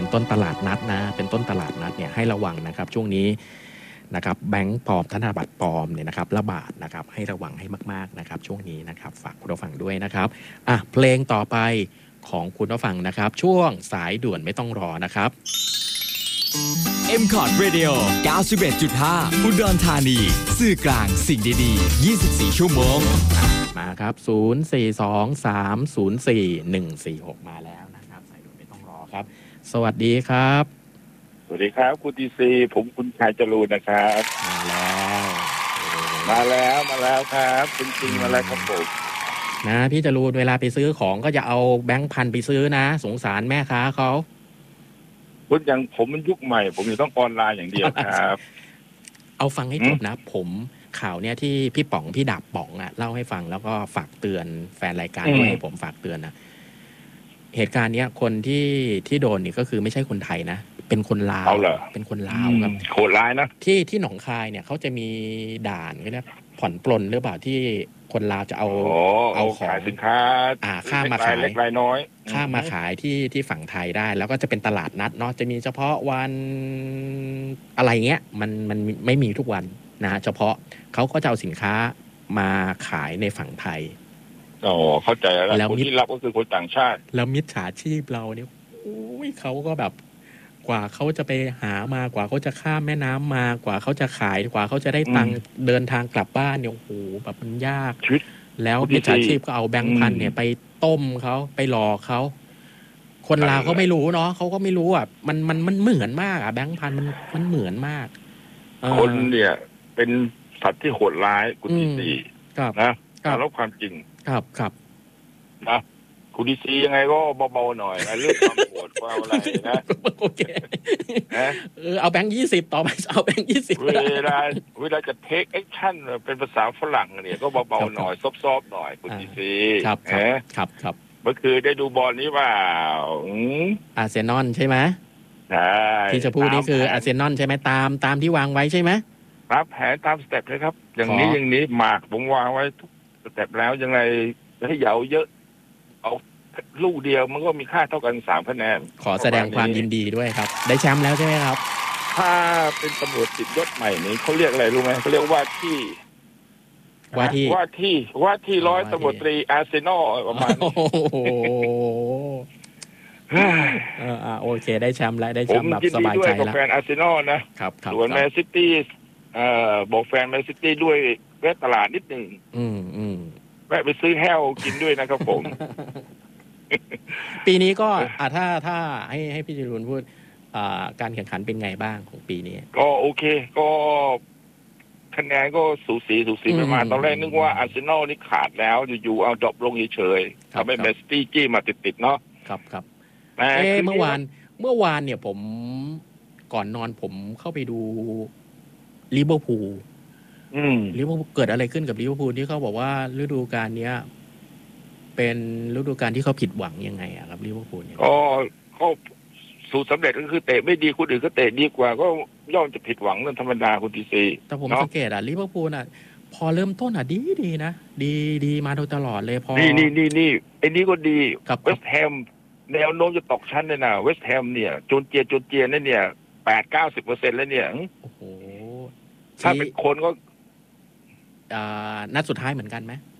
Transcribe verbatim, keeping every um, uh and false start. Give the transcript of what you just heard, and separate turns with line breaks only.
ต้นตลาดนัดนะเป็นต้นตลาดนัดเนี่ยให้ระวังนะครับช่วงนี้นะครับแบงก์ปลอมธนบัตรปลอมเนี่ยนะครับระบาดนะครับให้ระวังให้มากๆนะครับช่วงนี้นะครับฝากคุณผู้ฟังด้วยนะครับอ่ะเพลงต่อไปของคุณผู้ฟังนะครับช่วงสายด่วนไม่ต้องรอนะครับ
เอ็ม คอร์ด Radio เก้าสิบเอ็ดจุดห้า อุดรธานีสื่อกลางสิ่งดีๆยี่สิบสี่ชั่วโมง
มาครับศูนย์ สี่ สอง สาม ศูนย์ สี่ หนึ่ง สี่ หกมาแล้วนะครับสายด่วนไม่ต้องรอครับสวัสดีครับ
สวัสดีครับคุณทีซีผมคุณชายจรูนนะครับ
มาแล้ว
มาแล้วมาแล้วครับจริงๆมาแล้วครับผม
นะพี่จรูนเวลาไปซื้อของก็จะเอาแบงค์พันไปซื้อนะสงสารแม่ค้าเขา
คุณอย่างผมมันยุคใหม่ผมอยู่ต้องออนไลน์อย่างเดียวครับ
เอาฟังให้จบนะผมข่าวเนี้ยที่พี่ป๋องพี่ดาบป๋องอ่ะเล่าให้ฟังแล้วก็ฝากเตือนแฟนรายการด้วยให้ผมฝากเตือนนะเหตุการณ์เนี้ยคนที่ที่โดนนี่ก็คือไม่ใช่คนไทยนะเป็นคนลาวเป็นคนลาวครับ
โหดร้ายนะ
ที่ที่หนองคายเนี่ยเขาจะมีด่านเขาเรียกผ่อนปลนหรือเปล่าที่คนลาวจะเอาเอาของ
สินค้า
อ่าข้ามมาขาย
เล็กรายน้อย
ข้ามมาขายที่ที่ฝั่งไทยได้แล้วก็จะเป็นตลาดนัดเนาะจะมีเฉพาะวันอะไรเงี้ยมันมันไม่มีทุกวันนะเฉพาะเขาก็จะเอาสินค้ามาขายในฝั่งไทย
อ๋อเข้าใจแล้วคนที่รับก็คือคนต่างชาติ
แล้วมิจฉาชีพเราเนี่ยโอ้ยเขาก็แบบกว่าเขาจะไปหามากว่าเขาจะข้ามแม่น้ำมากว่าเขาจะขายกว่าเขาจะได้ตังค์เดินทางกลับบ้านเนี่ยโอ้โหแบบมันยากแล้วมิจฉาชีพก็เอาแบงค์พันเนี่ยไปต้มเขาไปหลอกเขาคนลาวเขาไม่รู้เนาะเขาก็ไม่รู้อ่ะมันมันมันเหมือนมากอ่ะแบงค์พันมันมันเหมือนมาก
คนเนี่ยเป็นสัตว์ที่โหดร้ายคุณดีซีนะแล้วความจริง
ครับครับ
นะคุณดีซียังไงก็เบาๆหน่อยนะเรื่องความโหดความอะไรนะ
โอเคเออเอาแบงค์ยี่สิบต่อไปเอาแบงค์ยี่สิบ
เวลาเวลาจะเทคแอคชั่นเป็นภาษาฝรั่งเนี่ยก็เบาๆหน่อยซอฟๆหน่อยคุณดีซี
ครับครับครับ
เมื่อคืนได้ดูบอลนี้ว่า
อาร์เซนอลใช่ไหม
ใช่
ที่จะพูดนี่คืออาร์เซนอลใช่ไหมตามตามที่วางไว้ใช่ไหม
ตามแผนตามสเต็ปเลยครับอย่างนี้อย่างนี้หมากผมวางไว้ทุกสเต็ปแล้วยังไงให้เหยาเยอะเอาลูกเดียวมันก็มีค่าเท่ากันสามคะแนน
ขอแสดงความยินดีด้วยครับได้แชมป์แล้วใช่ไหมครับ
ถ้าเป็นตำรวจติดยศใหม่นี้เขาเรียกอะไรรู้ไหมเขาเรียกว่าที่
ว่าที่
ว่าที่ว่าที่ร้อยตำรวจตรีอาร์เซนอลประมาณนี้
เอออ่าโอเคได้แชมป์แล้วได้แชมป์แบบสบายใจแล้ว
แฟนอาร์เซนอลนะครับส่วนแมนซิตี้เอ่อบอกแฟนแมนซิตี้ด้วยแวะตลาดนิดหนึ่ง
อืมอืม
แวะไปซื้อแห้วกินด้วยนะครับผม
ปีนี้ก็อ่าถ้าถ้าให้ให้พี่จรูนพูดอ่าการแข่งขันเป็นไงบ้างของปีนี้
ก็โอเคก็คะแนนก็สูสีสูสีประมาณตอนแรกนึกว่าอาร์เซนอลนี่ขาดแล้วอยู่ๆเอาดรอปลงเฉยๆทำให้แมนซิตี้จี้มาติดๆเนาะ
ครับครับเอ๊ะเมื่อวานเมื่อวานเนี่ยผมก่อนนอนผมเข้าไปดูลิเวอร์พูลลิเวอร์พูลเกิดอะไรขึ้นกับลิเวอร์พูลที่เขาบอกว่าฤดูกาลนี้เป็นฤดูกาลที่เขาผิดหวังยังไงอะครับลิเวอร์พูลเนี่ย
ก็ก็สูตรสำเร็จก็คือเตะไม่ดีคนอื่นก็เตะดีกว่าก็ย่อมจะผิดหวังเรื่องธรรมดาคุณทีซี
แต่ผมสังเกตอะลิเวอร์พูลอะพอเริ่มต้นอะดีดีนะดีดีมาโดยตลอดเลยพอ
นี่นี่นี่นี่ไอ้นี่ก็ดีเวสต์แฮมแนวโน้มจะตกชั้นเลยนะเวสต์แฮมเนี่ยจนเจียจนเจียนั่นเนี่ยแปดเก้าสิบเปอร์เซ็นต์แล้วเนี่ย
โอ้โห
ถ้าเป็นคนก็
อ่านัดสุดท้ายเหมือนกันไหม